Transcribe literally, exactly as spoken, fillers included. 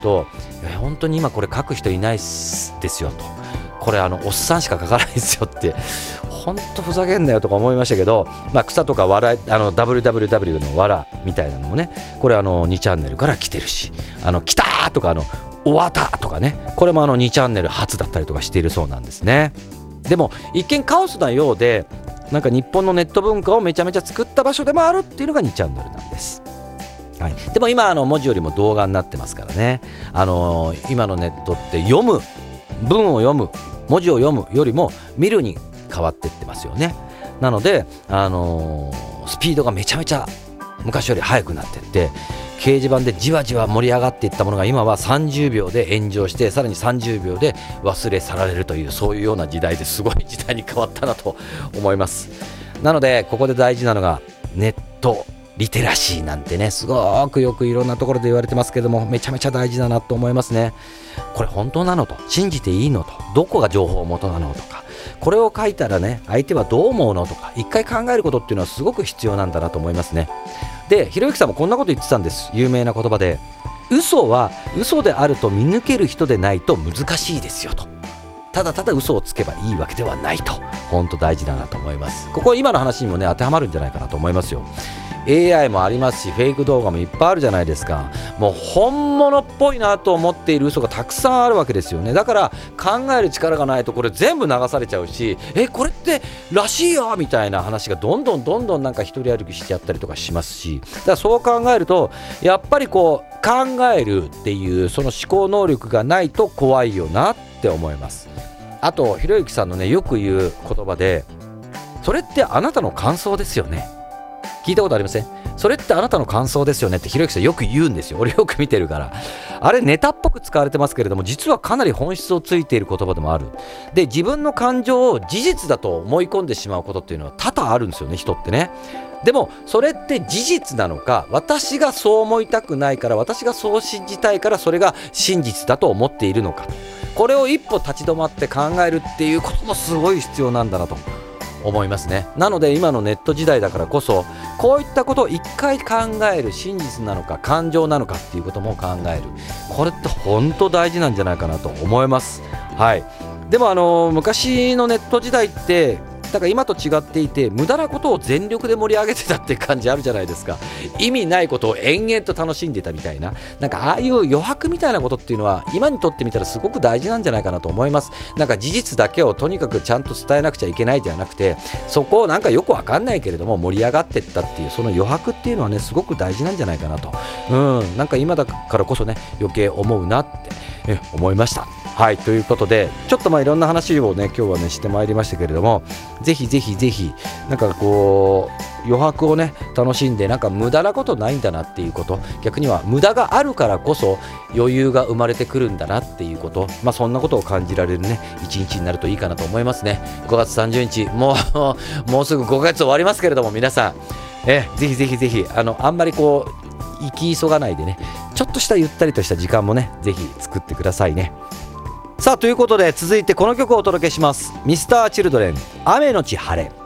と、いや本当に今これ書く人いないですよと、これあのおっさんしか書かないですよって本当ふざけんなよとか思いましたけど、まあ、草とか笑いあの ダブリューダブリューダブリュー のわらみたいなのもね、これあのにチャンネルから来てるし、あの来たーとかあの終わったとかね、これもあのにチャンネル初だったりとかしているそうなんですね。でも一見カオスなようで、なんか日本のネット文化をめちゃめちゃ作った場所でもあるっていうのがにチャンネルなんです。はい、でも今あの文字よりも動画になってますからね、あのー、今のネットって読む文を読む文字を読むよりも見るに変わってってますよね。なので、あのー、スピードがめちゃめちゃ昔より速くなってって、掲示板でじわじわ盛り上がっていったものが今はさんじゅうびょうで炎上して、さらにさんじゅうびょうで忘れ去られるという、そういうような時代ですごい時代に変わったなと思います。なのでここで大事なのがネットリテラシーなんてね、すごくよくいろんなところで言われてますけども、めちゃめちゃ大事だなと思いますね。これ本当なのと、信じていいのと、どこが情報元なのとか、これを書いたらね相手はどう思うのとか、一回考えることっていうのはすごく必要なんだなと思いますね。で、ひろゆきさんもこんなこと言ってたんです。有名な言葉で、嘘は嘘であると見抜ける人でないと難しいですよと。ただただ嘘をつけばいいわけではないと、本当大事だなと思います。ここ今の話にもね当てはまるんじゃないかなと思いますよ。エーアイ もありますし、フェイク動画もいっぱいあるじゃないですか。もう本物っぽいなと思っている嘘がたくさんあるわけですよね。だから考える力がないとこれ全部流されちゃうし、えこれってらしいよみたいな話がどんどんどんどんなんか一人歩きしちゃったりとかしますし、だからそう考えるとやっぱりこう考えるっていうその思考能力がないと怖いよなって思います。あとひろゆきさんのねよく言う言葉で、それってあなたの感想ですよね。聞いたことありません？それってあなたの感想ですよねってひろゆきさんよく言うんですよ。俺よく見てるから。あれネタっぽく使われてますけれども、実はかなり本質をついている言葉でもある。で、自分の感情を事実だと思い込んでしまうことっていうのは多々あるんですよね、人ってね。でもそれって事実なのか、私がそう思いたくないから、私がそう信じたいからそれが真実だと思っているのか、これを一歩立ち止まって考えるっていうこともすごい必要なんだなと思いますね。なので今のネット時代だからこそ、こういったことを一回考える、真実なのか感情なのかっていうことも考える、これって本当大事なんじゃないかなと思います。はい。でもあの昔のネット時代ってだから今と違っていて、無駄なことを全力で盛り上げてたって感じあるじゃないですか。意味ないことを延々と楽しんでたみたいな、なんかああいう余白みたいなことっていうのは今にとってみたらすごく大事なんじゃないかなと思います。なんか事実だけをとにかくちゃんと伝えなくちゃいけないじゃなくて、そこをなんかよくわかんないけれども盛り上がってったっていう、その余白っていうのはねすごく大事なんじゃないかなと、うんなんか今だからこそね余計思うなってえ思いました。はい、ということでちょっとまあいろんな話をね今日はねしてまいりましたけれども、ぜひぜひぜひなんかこう余白をね楽しんで、なんか無駄なことないんだなっていうこと、逆には無駄があるからこそ余裕が生まれてくるんだなっていうこと、まあそんなことを感じられるね一日になるといいかなと思いますね。ごがつさんじゅうにち、もうもうすぐごかげつ終わりますけれども、皆さんえぜひぜひぜひあのあんまりこう行き急がないでね、ちょっとしたゆったりとした時間もねぜひ作ってくださいね。さあということで続いてこの曲をお届けします。ミスターチルドレン、雨のち晴れ。